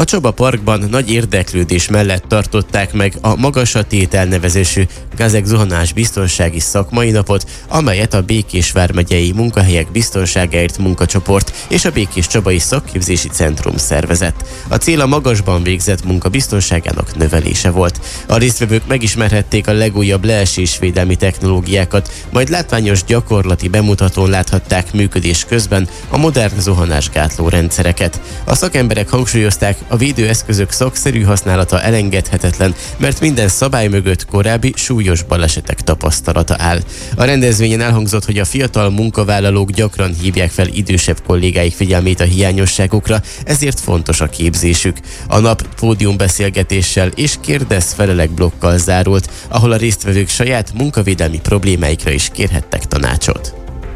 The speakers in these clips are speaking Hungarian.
A Csaba Parkban nagy érdeklődés mellett tartották meg a Magasat tétel nevezésű gazeg zuhanás biztonsági szakmai napot, amelyet a Békés vármegyei Munkahelyek Biztonságáért munkacsoport és a Békés-Csabai Szakképzési Centrum szervezett. A cél a magasban végzett munka biztonságának növelése volt. A résztvevők megismerhették a legújabb leesésvédelmi technológiákat, majd látványos gyakorlati bemutatón láthatták működés közben a modern zuhanásgátló rendszereket. A szakemberek hangsúlyozták, a védőeszközök szakszerű használata elengedhetetlen, mert minden szabály mögött korábbi súlyos balesetek tapasztalata áll. A rendezvényen elhangzott, hogy a fiatal munkavállalók gyakran hívják fel idősebb kollégáik figyelmét a hiányosságokra, ezért fontos a képzésük. A nap pódiumbeszélgetéssel és kérdez-felelek blokkal zárult, ahol a résztvevők saját munkavédelmi problémáikra is kérhettek tanácsot.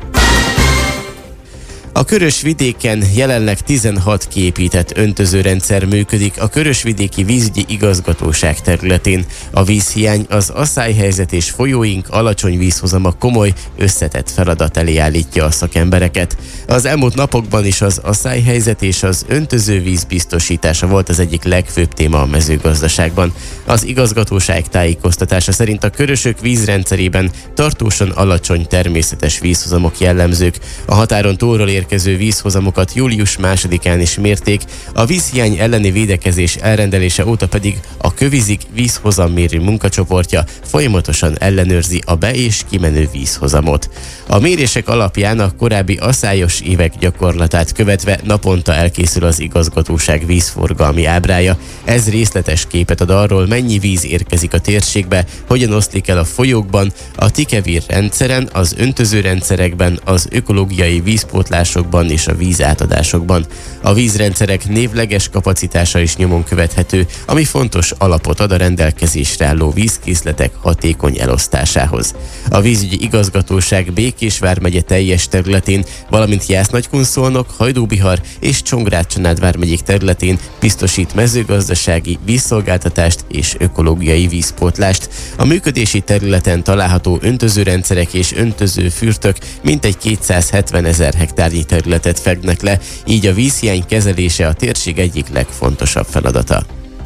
A Körös-vidéken jelenleg 16 kiépített öntözőrendszer működik a Körösvidéki Vízügyi Igazgatóság területén. A vízhiány, az asszályhelyzet és folyóink alacsony vízhozama komoly, összetett feladat elé állítja a szakembereket. Az elmúlt napokban is az asszályhelyzet és az öntözővíz biztosítása volt az egyik legfőbb téma a mezőgazdaságban. Az igazgatóság tájékoztatása szerint a körösök vízrendszerében tartósan alacsony természetes vízhozamok jellemzők. A határon túlról érkező vízhozamokat július 2-án is mérték, a vízhiány elleni védekezés elrendelése óta pedig a Kövizik vízhozammérő munkacsoportja folyamatosan ellenőrzi a be- és kimenő vízhozamot. A mérések alapján a korábbi asszályos évek gyakorlatát követve naponta elkészül az igazgatóság vízforgalmi ábrája. Ez részletes képet ad arról, mennyi víz érkezik a térségbe, hogyan oszlik el a folyókban, a Tikevir rendszeren, az öntözőrendszerekben, az ökológiai vízpótlásokban és a vízátadásokban. A vízrendszerek névleges kapacitása is nyomon követhető, ami fontos alapot ad a rendelkezésre álló vízkészletek hatékony elosztásához. A vízügyi igazgatóság Békés vármegye teljes területén, valamint Jász-Nagykun-Szolnok, Hajdú-Bihar és Csongrád-Csanád vármegyék területén biztosít mezőgazdasági vízszolgáltatást és ökológiai vízpótlást. A működési területen található öntözőrendszerek és öntözőfürtök mintegy 270 000 hektárnyi területet fednek le, így a vízhiány kezelése a térség egyik legfontosabb feladata.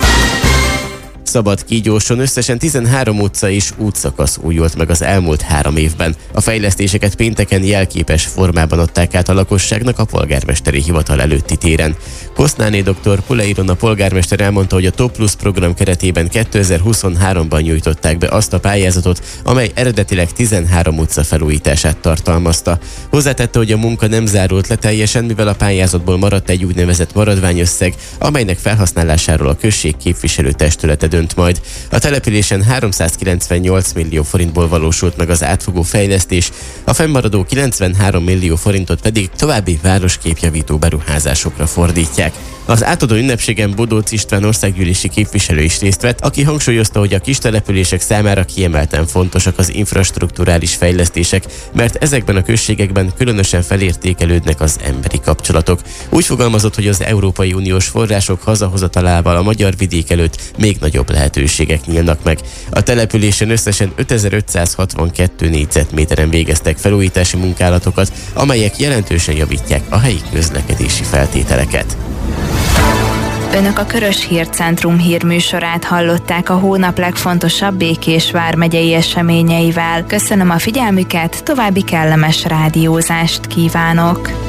Szabadkígyóson összesen 13 utca és útszakasz újult meg az elmúlt 3 évben. A fejlesztéseket pénteken jelképes formában adták át a lakosságnak a polgármesteri hivatal előtti téren. Kosznáné dr. Pulei Ilona polgármester elmondta, hogy a Top Plus program keretében 2023-ban nyújtották be azt a pályázatot, amely eredetileg 13 utca felújítását tartalmazta. Hozzátette, hogy a munka nem zárult le teljesen, mivel a pályázatból maradt egy úgynevezett maradványösszeg, amelynek felhasználásáról a község képviselőtestülete dönt majd. A településen 398 millió forintból valósult meg az átfogó fejlesztés, a fennmaradó 93 millió forintot pedig további városképjavító beruházásokra fordítják. Az átadó ünnepségen Bodóc István országgyűlési képviselő is részt vett, aki hangsúlyozta, hogy a kis települések számára kiemelten fontosak az infrastrukturális fejlesztések, mert ezekben a községekben különösen felértékelődnek az emberi kapcsolatok. Úgy fogalmazott, hogy az Európai Uniós források hazahozatalával a magyar vidék előtt még nagyobb lehetőségek nyílnak meg. A településen összesen 5562 négyzetméteren végeztek felújítási munkálatokat, amelyek jelentősen javítják a helyi közlekedési feltételeket. Önök a Körös Hírcentrum hírműsorát hallották a hónap legfontosabb Békés vármegyei eseményeivel. Köszönöm a figyelmüket, további kellemes rádiózást kívánok!